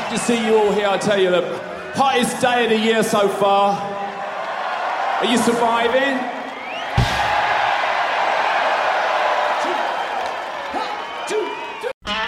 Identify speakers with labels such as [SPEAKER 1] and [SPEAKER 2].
[SPEAKER 1] to see you all here. I tell you, the hottest day of the year so far. Are you surviving?